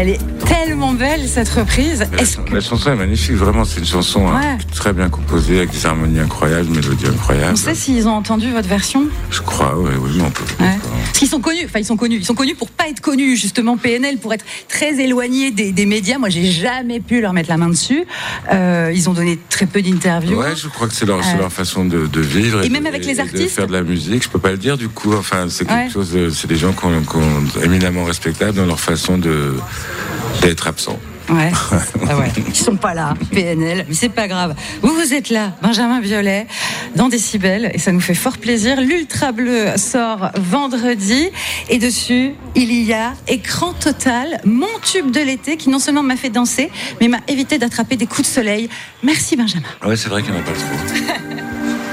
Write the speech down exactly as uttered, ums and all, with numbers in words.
Elle est tellement belle cette reprise. La, Est-ce que... la chanson est magnifique, vraiment. C'est une chanson Ouais. hein, très bien composée, avec des harmonies incroyables, des mélodies incroyables. On sait s'ils ont entendu votre version? Je crois, oui, oui, mais on peut. Ouais. on peut- Parce qu'ils sont connus, enfin ils sont connus, ils sont connus pour pas être connus justement. P N L pour être très éloignés des, des médias. Moi, j'ai jamais pu leur mettre la main dessus. Euh, ils ont donné très peu d'interviews. Ouais, je crois que c'est leur, c'est Euh, leur façon de, de vivre et de- même avec les de artistes. faire de la musique. Je peux pas le dire du coup. Enfin, c'est quelque Ouais. chose. de- c'est des gens qui sont éminemment respectables dans leur façon de d'être absents. Ouais. Ah ouais. Ils sont pas là, P N L, mais c'est pas grave. Vous, vous êtes là, Benjamin Biolay, dans Décibel, et ça nous fait fort plaisir. L'Ultra Bleu sort vendredi, et dessus, il y a Écran Total, mon tube de l'été, qui non seulement m'a fait danser, mais m'a évité d'attraper des coups de soleil. Merci, Benjamin. Ouais, c'est vrai qu'il n'y en a pas trop.